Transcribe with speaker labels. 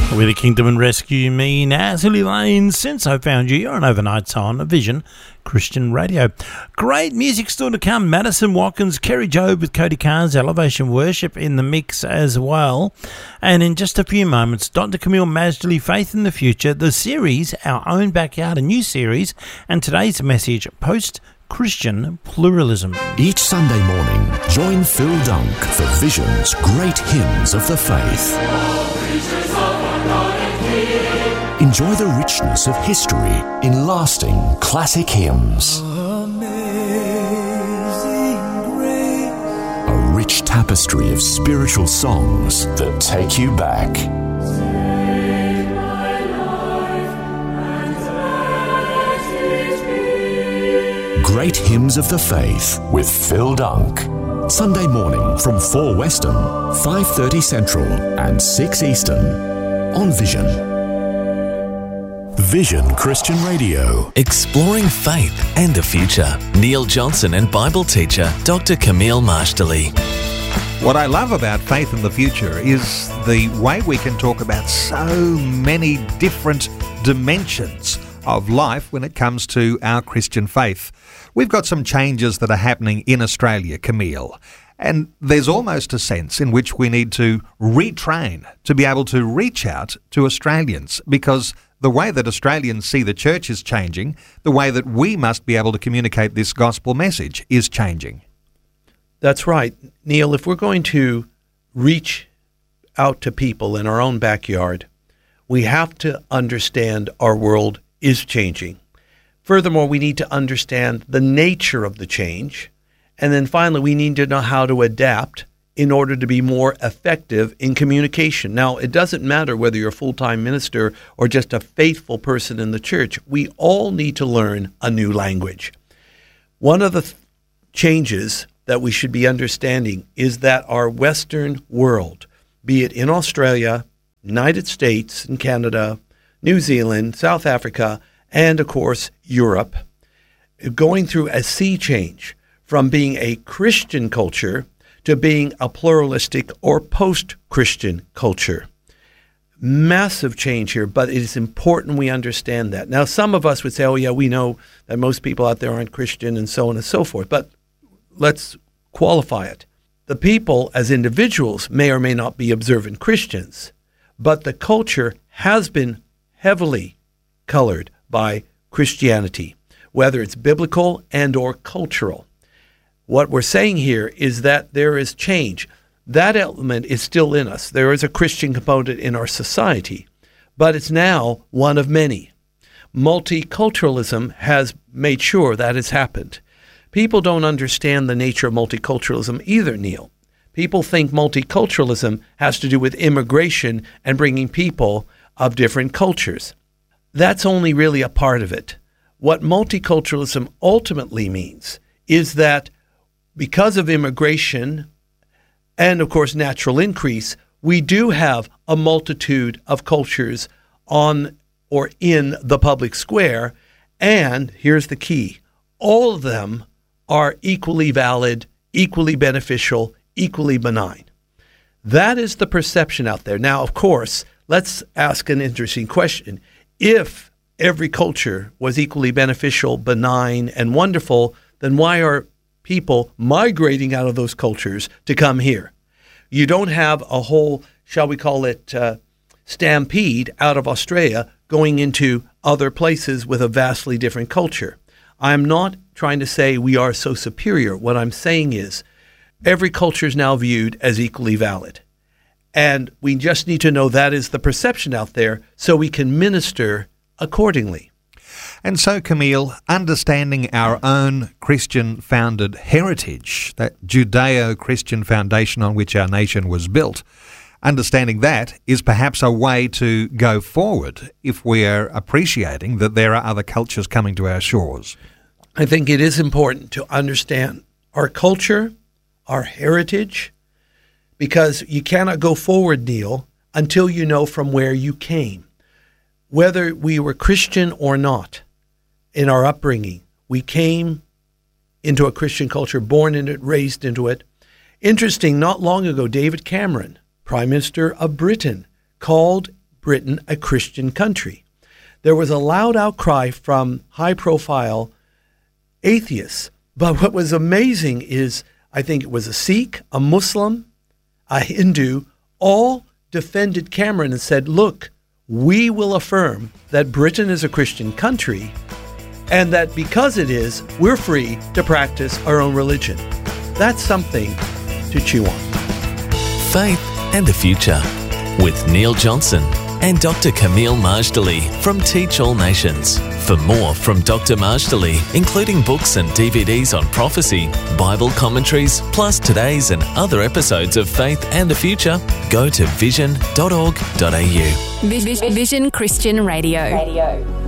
Speaker 1: With a Kingdom and Rescue Me, Natalie Lane, Since I Found You, you're on Overnights on Vision Christian Radio. Great music still to come. Madison Watkins, Kerry Job with Cody Carnes, Elevation Worship in the mix as well. And in just a few moments, Dr. Camille Majdali, Faith in the Future, the series, Our Own Backyard, a new series, and today's message, Post-Christian Pluralism.
Speaker 2: Each Sunday morning, join Phil Dunk for Vision's Great Hymns of the Faith. Enjoy the richness of history in lasting classic hymns. A rich tapestry of spiritual songs that take you back. Great Hymns of the Faith with Phil Dunk. Sunday morning from 4 Western, 5:30 Central and 6 Eastern on Vision. Vision Christian Radio.
Speaker 3: Exploring faith and the future. Neil Johnson and Bible teacher Dr. Camille Majdali.
Speaker 4: What I love about Faith in the Future is the way we can talk about so many different dimensions of life when it comes to our Christian faith. We've got some changes that are happening in Australia, Camille, and there's almost a sense in which we need to retrain to be able to reach out to Australians, because the way that Australians see the church is changing. The way that we must be able to communicate this gospel message is changing.
Speaker 5: That's right. Neil, if we're going to reach out to people in our own backyard, we have to understand our world is changing. Furthermore, we need to understand the nature of the change. And then finally, we need to know how to adapt in order to be more effective in communication. Now, it doesn't matter whether you're a full-time minister or just a faithful person in the church. We all need to learn a new language. One of the changes that we should be understanding is that our Western world, be it in Australia, United States and Canada, New Zealand, South Africa, and of course, Europe, going through a sea change from being a Christian culture to being a pluralistic or post-Christian culture. Massive change here, but it is important we understand that. Now, some of us would say, oh yeah, we know that most people out there aren't Christian and so on and so forth, but let's qualify it. The people as individuals may or may not be observant Christians, but the culture has been heavily colored by Christianity, whether it's biblical and or cultural. What we're saying here is that there is change. That element is still in us. There is a Christian component in our society, but it's now one of many. Multiculturalism has made sure that has happened. People don't understand the nature of multiculturalism either, Neil. People think multiculturalism has to do with immigration and bringing people of different cultures. That's only really a part of it. What multiculturalism ultimately means is that because of immigration and, of course, natural increase, we do have a multitude of cultures on or in the public square. And here's the key. All of them are equally valid, equally beneficial, equally benign. That is the perception out there. Now, of course, let's ask an interesting question. If every culture was equally beneficial, benign, and wonderful, then why are people migrating out of those cultures to come here? You don't have a whole, shall we call it, stampede out of Australia going into other places with a vastly different culture. I'm not trying to say we are so superior. What I'm saying is every culture is now viewed as equally valid. And we just need to know that is the perception out there so we can minister accordingly.
Speaker 4: And so, Camille, understanding our own Christian-founded heritage, that Judeo-Christian foundation on which our nation was built, understanding that is perhaps a way to go forward if we are appreciating that there are other cultures coming to our shores.
Speaker 5: I think it is important to understand our culture, our heritage, because you cannot go forward, Neil, until you know from where you came. Whether we were Christian or not, in our upbringing, we came into a Christian culture, born in it, raised into it. Interesting, not long ago, David Cameron, Prime Minister of Britain, called Britain a Christian country. There was a loud outcry from high-profile atheists. But what was amazing is, I think it was a Sikh, a Muslim, a Hindu, all defended Cameron and said, look, we will affirm that Britain is a Christian country and that because it is, we're free to practice our own religion. That's something to chew on.
Speaker 3: Faith and the Future with Neil Johnson and Dr. Camille Majdali from Teach All Nations. For more from Dr. Majdali, including books and DVDs on prophecy, Bible commentaries, plus today's and other episodes of Faith and the Future, go to vision.org.au.
Speaker 6: Vision Christian Radio.